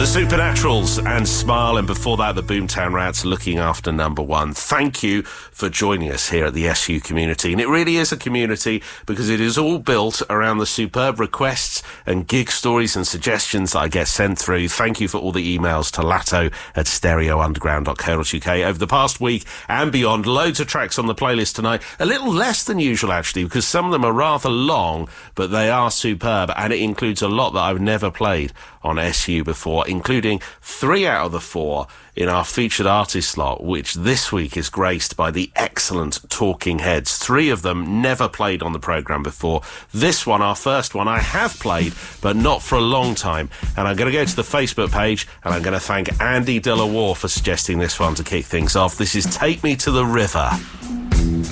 Supernaturals and Smile, and before that the Boomtown Rats, Looking After Number One. Thank you for joining us here at the SU community, and it really is a community because it is all built around the superb requests and gig stories and suggestions that I get sent through. Thank you for all the emails to latto@stereounderground.co.uk over the past week and beyond. Loads of tracks on the playlist tonight, a little less than usual actually, because some of them are rather long, but they are superb, and it includes a lot that I've never played on SU before, including 3 out of the 4 in our featured artist slot, which this week is graced by the excellent Talking Heads. 3 of them never played on the programme before. This one, our first one, I have played, but not for a long time. And I'm going to go to the Facebook page, and I'm going to thank Andy De La Warr for suggesting this one to kick things off. This is Take Me to the River.